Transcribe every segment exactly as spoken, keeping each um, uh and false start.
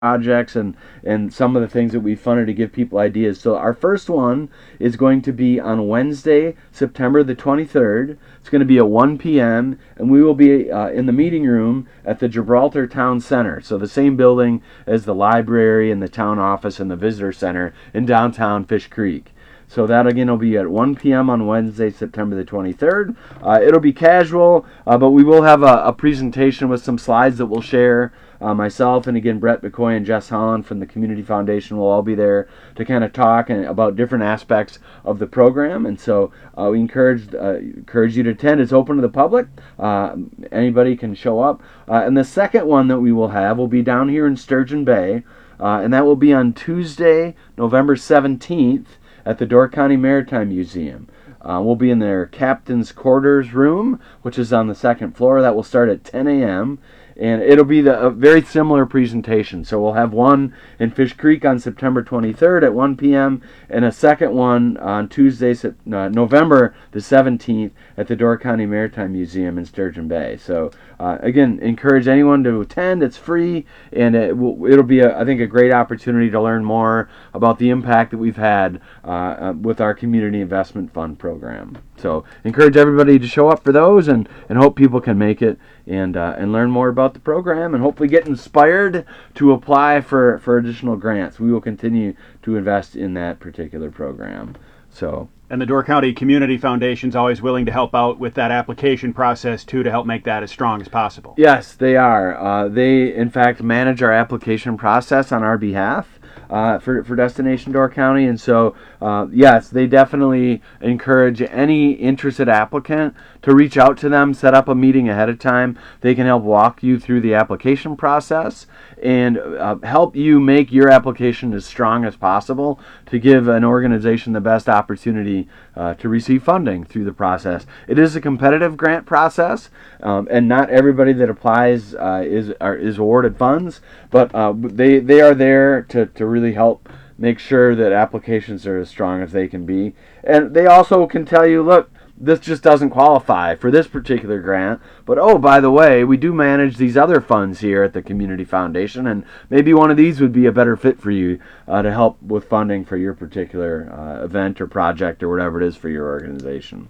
projects and and some of the things that we funded to give people ideas. So our first one is going to be on Wednesday, September the twenty-third. It's going to be at one p.m. and we will be uh, in the meeting room at the Gibraltar Town Center. So the same building as the library and the town office and the visitor center in downtown Fish Creek. So that again will be at one p.m. on Wednesday, September the twenty-third. Uh, it'll be casual, uh, but we will have a, a presentation with some slides that we'll share. Uh, myself and again Brett McCoy and Jess Holland from the Community Foundation will all be there to kind of talk and, about different aspects of the program. And so uh, we encourage uh, encourage you to attend. It's open to the public. Uh, anybody can show up. Uh, and the second one that we will have will be down here in Sturgeon Bay, uh, and that will be on Tuesday, November seventeenth at the Door County Maritime Museum. Uh, we'll be in their captain's quarters room, which is on the second floor. That will start at ten a.m. And it'll be the, a very similar presentation. So we'll have one in Fish Creek on September twenty-third at one p.m. and a second one on Tuesday, uh, November the seventeenth at the Door County Maritime Museum in Sturgeon Bay. So uh, again, encourage anyone to attend. It's free, and it will, it'll be, a, I think, a great opportunity to learn more about the impact that we've had uh, with our Community Investment Fund program. So encourage everybody to show up for those, and, and hope people can make it and uh, and learn more about the program and hopefully get inspired to apply for, for additional grants. We will continue to invest in that particular program. So. And the Door County Community Foundation is always willing to help out with that application process, too, to help make that as strong as possible. Yes, they are. Uh, they, in fact, manage our application process on our behalf. Uh, for, for Destination Door County. And so, uh, yes, they definitely encourage any interested applicant to reach out to them, set up a meeting ahead of time. They can help walk you through the application process and uh, help you make your application as strong as possible to give an organization the best opportunity uh, to receive funding through the process. It is a competitive grant process, um, and not everybody that applies uh, is are, is awarded funds, but uh, they, they are there to, to really help make sure that applications are as strong as they can be. And they also can tell you, look, this just doesn't qualify for this particular grant, but oh, by the way, we do manage these other funds here at the Community Foundation, and maybe one of these would be a better fit for you uh, to help with funding for your particular uh, event or project or whatever it is for your organization.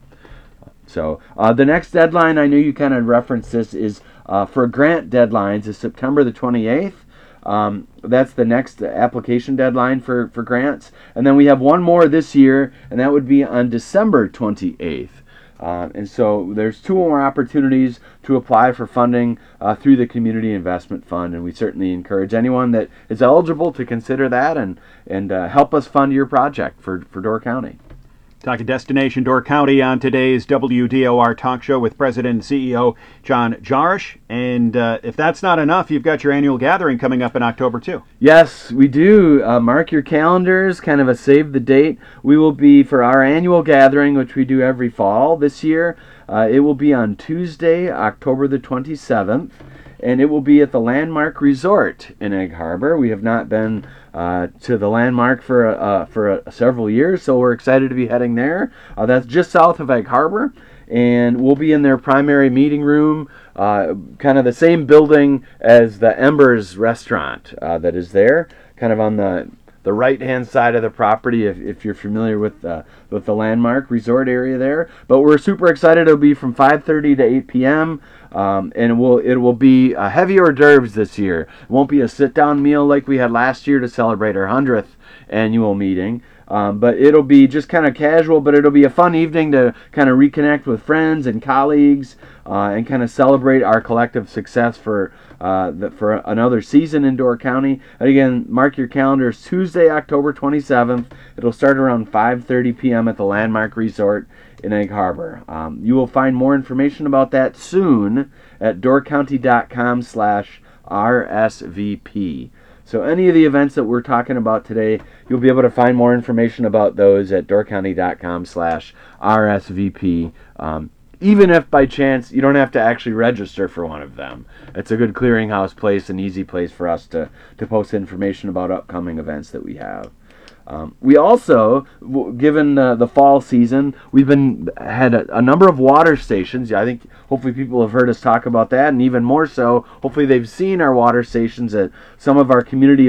So uh, the next deadline, I know you kind of referenced this, is uh, for grant deadlines is September the twenty-eighth. Um, that's the next application deadline for, for grants. And then we have one more this year, and that would be on December twenty-eighth. Uh, and so there's two more opportunities to apply for funding uh, through the Community Investment Fund, and we certainly encourage anyone that is eligible to consider that and, and uh, help us fund your project for, for Door County. Talking Destination Door County on today's W D O R Talk Show with President and C E O John Jarisch. And uh, if that's not enough, you've got your annual gathering coming up in October, too. Yes, we do. Uh, mark your calendars, kind of a save the date. We will be, for our annual gathering, which we do every fall this year, uh, it will be on Tuesday, October the twenty-seventh. And it will be at the Landmark Resort in Egg Harbor. We have not been uh, to the Landmark for uh, for uh, several years, so we're excited to be heading there. Uh, that's just south of Egg Harbor, and we'll be in their primary meeting room, uh, kind of the same building as the Embers restaurant uh, that is there, kind of on the the right-hand side of the property, if, if you're familiar with uh, with the Landmark Resort area there. But we're super excited. It'll be from five thirty to eight p.m. Um, and it will it will be uh, heavy hors d'oeuvres this year. It won't be a sit-down meal like we had last year to celebrate our hundredth annual meeting. Um, but it'll be just kind of casual, but it'll be a fun evening to kind of reconnect with friends and colleagues uh, and kind of celebrate our collective success for uh, the, for another season in Door County. And again, mark your calendars, Tuesday, October twenty-seventh. It'll start around five thirty p.m. at the Landmark Resort in Egg Harbor. Um, you will find more information about that soon at doorcounty.com slash RSVP. So any of the events that we're talking about today, you'll be able to find more information about those at doorcounty.com slash RSVP. Um, even if by chance you don't have to actually register for one of them. It's a good clearinghouse place, an easy place for us to, to post information about upcoming events that we have. Um, we also, w- given uh, the fall season, we've been had a, a number of water stations. Yeah, I think hopefully people have heard us talk about that, and even more so, hopefully they've seen our water stations at some of our community